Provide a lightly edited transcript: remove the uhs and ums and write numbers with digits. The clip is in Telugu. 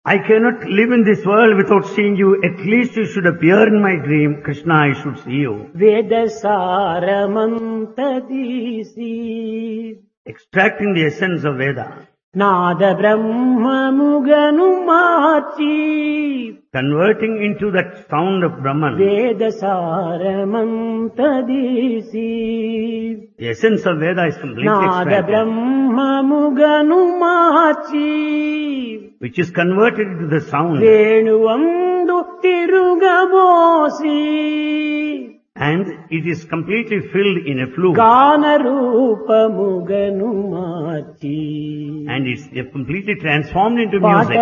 I cannot live in this world without seeing you. At least you should appear in my dream. Krishna, I should see you. వేద సారమంతదీసి Extracting the essence of Veda. Nada బ్రహ్మముగను March Converting into that sound of Brahman. వేద సారమంతదీసి The essence of Veda is completely Nada extracted. బ్రహ్మముగను March Which is converted into the sound. వేణువందు తిరుగబోసి And it is completely filled in a flute. గాన రూపముగను మార్చి And it's completely transformed into పాట music.